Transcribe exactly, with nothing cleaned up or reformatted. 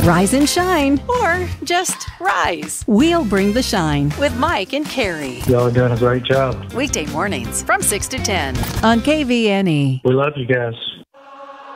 Rise and shine. Or just rise. We'll bring the shine. With Mike and Carrie. Y'all are doing a great job. Weekday mornings from six to ten. On K V N E. We love you guys.